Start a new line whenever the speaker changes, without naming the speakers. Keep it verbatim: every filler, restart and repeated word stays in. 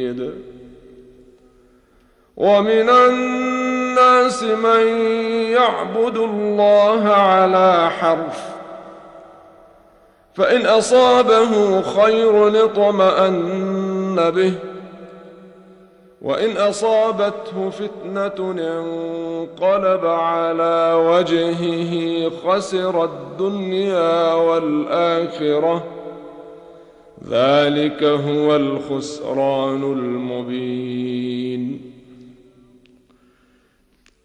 ومن الناس من يعبد الله على حرف، فإن أصابه خير اطمأن به، وإن أصابته فتنة انقلب على وجهه خسر الدنيا والآخرة، ذلك هو الخسران المبين.